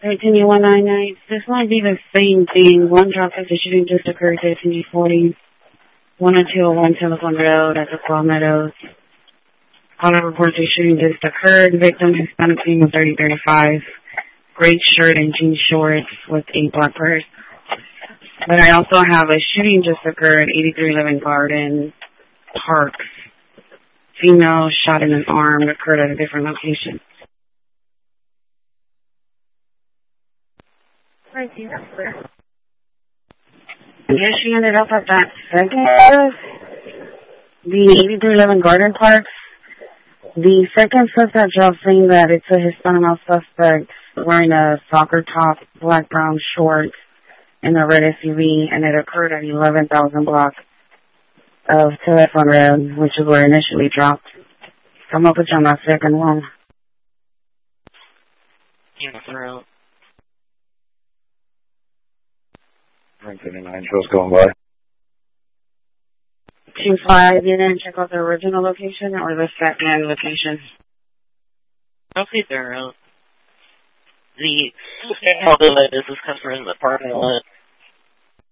199. This might be the same thing. One drop of the shooting just occurred at 40. 10201 Telephone Road at the Qual Meadows. Caller reports a shooting just occurred. Victim Hispanic female 30-35. Gray shirt and jean shorts with a black purse. But I also have a shooting just occurred, 8311 Garden Parks. Female shot in an arm, occurred at a different location. Right here. Yes, she ended up at that second the 8311 Garden Parks. The second suspect job saying that it's a Hispanic suspect wearing a soccer top, black brown shorts, and a red SUV, and it occurred at 11,000 block of Telephone Road, which is where it initially dropped. Come up with you on that second one. Telephone Road. 39 shows going by. 25, you didn't check out the original location or the second location? Okay, there. The this is customer in the parking lot.